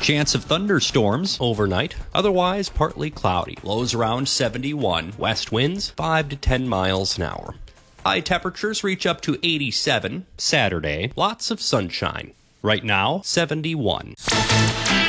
Chance of thunderstorms overnight, otherwise partly cloudy. Lows around 71. West winds 5 to 10 miles an hour. High temperatures reach up to 87. Saturday, lots of sunshine. Right now, 71.